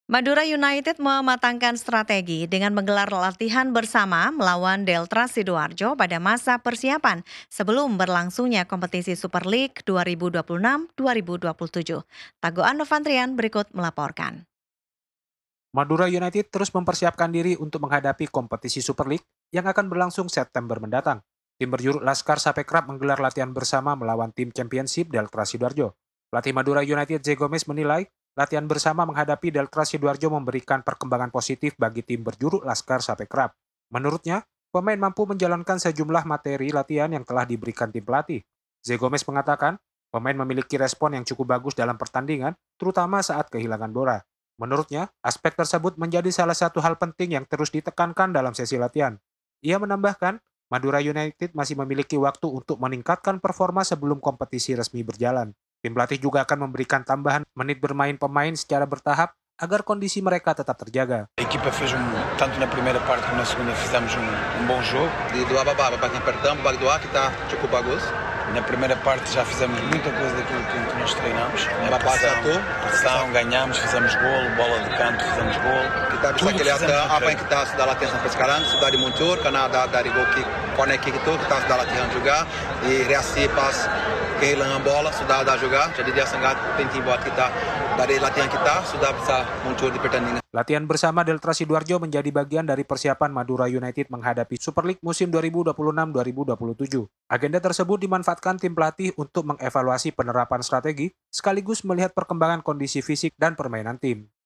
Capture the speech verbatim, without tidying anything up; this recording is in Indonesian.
Madura United mematangkan strategi dengan menggelar latihan bersama melawan Delta Sidoarjo pada masa persiapan sebelum berlangsungnya kompetisi Super League dua ribu dua puluh enam dua ribu dua puluh tujuh. Tagoan Novantrian berikut melaporkan. Madura United terus mempersiapkan diri untuk menghadapi kompetisi Super League yang akan berlangsung September mendatang. Tim berjuluk Laskar Sapekrab menggelar latihan bersama melawan tim Championship Delta Sidoarjo. Pelatih Madura United Z. Gomez menilai latihan bersama menghadapi Delta Sidoarjo memberikan perkembangan positif bagi tim berjuluk Laskar Sapekrab. Menurutnya, pemain mampu menjalankan sejumlah materi latihan yang telah diberikan tim pelatih. Z. Gomez mengatakan, pemain memiliki respon yang cukup bagus dalam pertandingan, terutama saat kehilangan bola. Menurutnya, aspek tersebut menjadi salah satu hal penting yang terus ditekankan dalam sesi latihan. Ia menambahkan, Madura United masih memiliki waktu untuk meningkatkan performa sebelum kompetisi resmi berjalan. Tim pelatih juga akan memberikan tambahan menit bermain pemain secara bertahap agar kondisi mereka tetap terjaga. A equipa fez um, tanto na primeira parte como na segunda fizemos um, um bom jogo. Di dua babak, babak yang pertama, babak dua kita cukup bagus. Na primeira parte já fizemos muita coisa daquilo que, que nós treinamos. Na A babak pressão, satu, pressão, ganhamos, fizemos gol, bola de canto, fizemos gol. kita bisa Tudo lihat fizemos no apa yang treino. kita sudah latihan sampai sekarang sudah dimuncul karena ada dari gol kick, corner kick itu kita sudah latihan juga. Di reaksi pas kehilangan bola sudah ada juga. Jadi dia sangat penting buat kita. Dari latihan kita sudah bisa muncul di pertandingan. Latihan bersama Delta Sidoarjo menjadi bagian dari persiapan Madura United menghadapi Super League musim dua ribu dua puluh enam dua ribu dua puluh tujuh. Agenda tersebut dimanfaatkan tim pelatih untuk mengevaluasi penerapan strategi, sekaligus melihat perkembangan kondisi fisik dan permainan tim.